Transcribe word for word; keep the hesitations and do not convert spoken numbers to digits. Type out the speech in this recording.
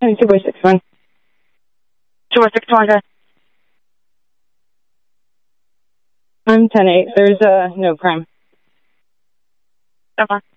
County two four six one. two four six one, okay. I'm ten eight. There's uh, no crime. Okay.